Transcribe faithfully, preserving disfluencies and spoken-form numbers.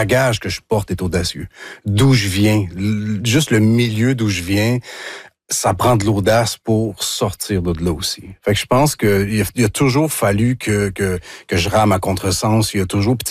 bagage que je porte est audacieux. D'où je viens, juste le milieu d'où je viens, ça prend de l'audace pour sortir de là aussi. Fait que je pense qu'il a, il a toujours fallu que, que, que je rame à contresens. Il y a toujours...